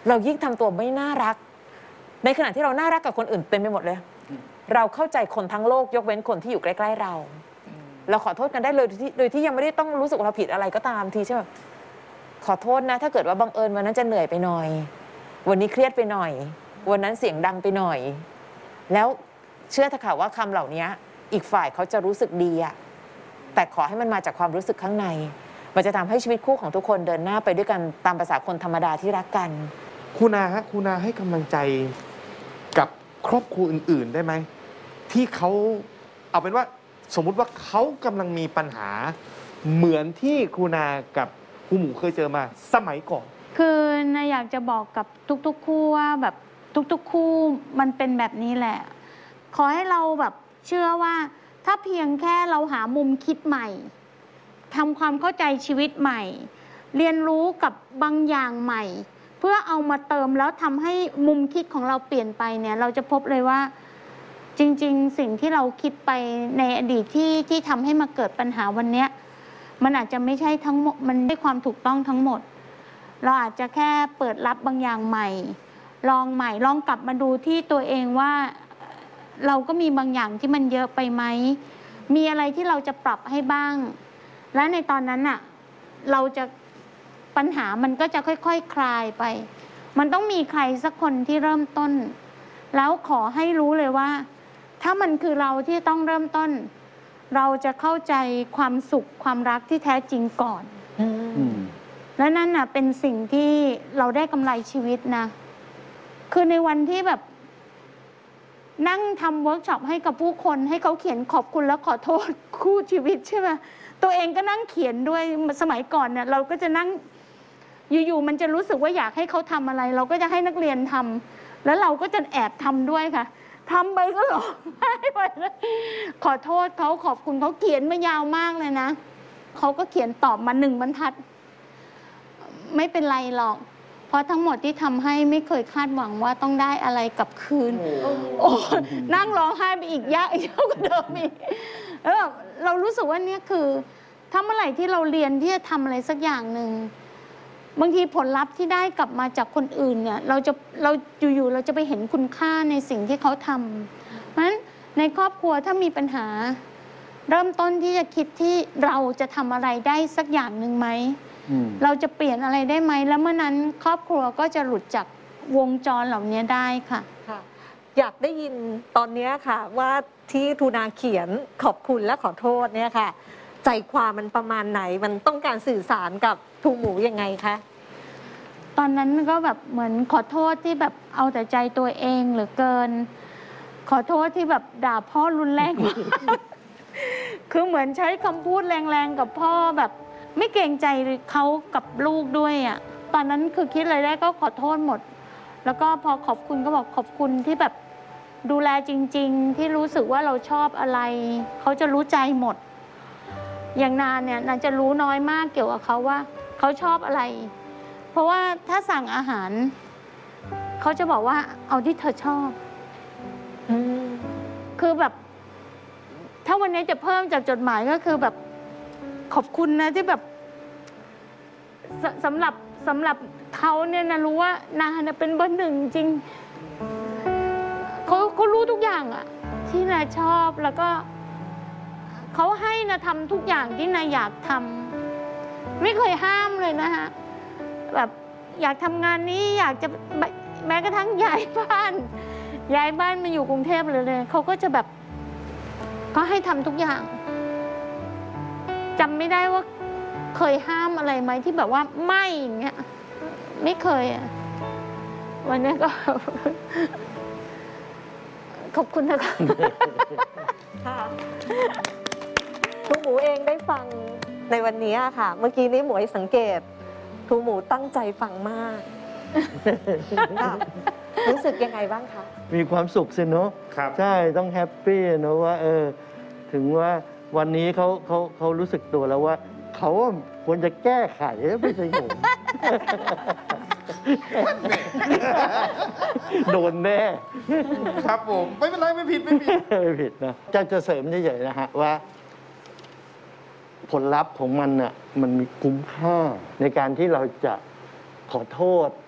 เรายิ่งทำตัวไม่น่ารักในขณะที่เราน่ารักกับคนอื่นเต็มไปหมดเลยเราเข้าใจคนทั้งโลกยกเว้นคนที่อยู่ใกล้ๆเราขอโทษกันได้เลยโดยที่ยังไม่ได้ต้องรู้สึกว่าเราผิดอะไรก็ตามทีใช่ไหมขอโทษนะถ้าเกิดว่าบังเอิญวันนั้นจะเหนื่อยไปหน่อยวันนี้เครียดไปหน่อยวันนั้นเสียงดังไปหน่อยแล้วเชื่อเถอะค่ะว่าคำเหล่านี้อีกฝ่ายเขาจะรู้สึกดีอะแต่ขอให้มันมาจากความรู้สึกข้างในมันจะทำให้ชีวิตคู่ของทุกคนเดินหน้าไปด้วยกันตามภาษาคนธรรมดาที่รักกันคุณอาฮะคุณอาให้กำลังใจกับครอบครัวอื่นๆได้ไหมที่เขาเอาเป็นว่าสมมุติว่าเขากำลังมีปัญหาเหมือนที่คุณอากับคุณหมูเคยเจอมาสมัยก่อนคือนายอยากจะบอกกับทุกๆคู่ว่าแบบทุกๆคู่มันเป็นแบบนี้แหละขอให้เราแบบเชื่อว่าถ้าเพียงแค่เราหามุมคิดใหม่ทำความเข้าใจชีวิตใหม่เรียนรู้กับบางอย่างใหม่เพื่อเอามาเติมแล้วทำให้มุมคิดของเราเปลี่ยนไปเนี่ยเราจะพบเลยว่าจริงๆสิ่งที่เราคิดไปในอดีตที่ทำให้มาเกิดปัญหาวันนี้มันอาจจะไม่ใช่ทั้งหมดมันไม่ความถูกต้องทั้งหมดเราอาจจะแค่เปิดรับบางอย่างใหม่ลองใหม่ลองกลับมาดูที่ตัวเองว่าเราก็มีบางอย่างที่มันเยอะไปไหมมีอะไรที่เราจะปรับให้บ้างและในตอนนั้นน่ะเราจะปัญหามันก็จะค่อยๆ คลายไปมันต้องมีใครสักคนที่เริ่มต้นแล้วขอให้รู้เลยว่าถ้ามันคือเราที่ต้องเริ่มต้นเราจะเข้าใจความสุขความรักที่แท้จริงก่อนและนั่นน่ะเป็นสิ่งที่เราได้กำไรชีวิตนะคือในวันที่แบบนั่งทำเวิร์กช็อปให้กับผู้คนให้เขาเขียนขอบคุณและขอโทษคู่ชีวิตใช่ไหมตัวเองก็นั่งเขียนด้วยสมัยก่อนเนี่ยเราก็จะนั่งอยู่ๆมันจะรู้สึกว่าอยากให้เขาทำอะไรเราก็จะให้นักเรียนทำแล้วเราก็จะแอบทำด้วยค่ะทำไปก็ร้องไห้ไปเลยขอโทษเขาขอบคุณเขาเขียนมายาวมากเลยนะเขาก็เขียนตอบมา1 บรรทัดไม่เป็นไรหรอกเพราะทั้งหมดที่ทำให้ไม่เคยคาดหวังว่าต้องได้อะไรกลับคืนโอ้นั่งร้องไห้ไปอีกยากอีกเท่ากับเดิมอีกแล้วแบบเรารู้สึกว่านี่คือถ้าเมื่อไหร่ที่เราเรียนที่จะทำอะไรสักอย่างหนึ่งบางทีผลลัพธ์ที่ได้กลับมาจากคนอื่นเนี่ยเราอยู่ๆเราจะไปเห็นคุณค่าในสิ่งที่เขาทำเพราะฉะนั้นในครอบครัวถ้ามีปัญหาเริ่มต้นที่จะคิดที่เราจะทำอะไรได้สักอย่างหนึ่งไหมเราจะเปลี่ยนอะไรได้ไหมแล้วเมื่อนั้นครอบครัวก็จะหลุดจากวงจรเหล่านี้ได้ค่ะอยากได้ยินตอนนี้ค่ะว่าที่ทูนาเขียนขอบคุณและขอโทษเนี่ยค่ะใจความมันประมาณไหนมันต้องการสื่อสารกับทูหมูยังไงคะตอนนั้นก็แบบเหมือนขอโทษที่แบบเอาแต่ใจตัวเองเหลือเกินขอโทษที่แบบด่าพ่อรุนแรงมากคือเหมือนใช้คำพูดแรงๆกับพ่อแบบไม่เกรงใจเขากับลูกด้วยอ่ะตอนนั้นคือคิดอะไรได้ก็ขอโทษหมดแล้วก็พอขอบคุณก็บอกขอบคุณที่แบบดูแลจริงๆที่รู้สึกว่าเราชอบอะไรเขาจะรู้ใจหมดอย่างนานเนี่ยนานจะรู้น้อยมากเกี่ยวกับเขาว่าเขาชอบอะไรเพราะว่าถ้าสั่งอาหารเขาจะบอกว่าเอาที่เธอชอบคือแบบถ้าวันนี้จะเพิ่มจากจดหมายก็คือแบบขอบคุณนะที่แบบสำหรับเขาเนี่ยนะรู้ว่านานเป็นเบอร์1จริงเขารู้ทุกอย่างอะที่นายชอบแล้วก็เขาให้นะทำทุกอย่างที่นายอยากทำไม่เคยห้ามเลยนะฮะแบบอยากทำงานนี้อยากจะแม้กระทั่งย้ายบ้านมาอยู่กรุงเทพเลยเขาก็จะแบบก็ให้ทำทุกอย่างจำไม่ได้ว่าเคยห้ามอะไรไหมที่แบบว่าไม่อย่างเงี้ยไม่เคยอ่ะวันนี้ก็ขอบคุณนะคะค่ะทูหมูเองได้ฟังในวันนี้ค่ะเมื่อกี้นี้หมวยสังเกตทูหมูตั้งใจฟังมากรู้สึกยังไงบ้างคะมีความสุขสิเนาะใช่ต้องแฮปปี้เนาะว่าถึงว่าวันนี้เขารู้สึกตัวแล้วว่าเขาควรจะแก้ไขไม่ใช่ผมโดนแน่ครับผมไม่เป็นไรไม่ผิดไม่ผิดนะจะเสริมเฉยๆนะฮะว่าผลลัพธ์ของมันน่ะมันมีคุ้มค่าในการที่เราจะขอโทษ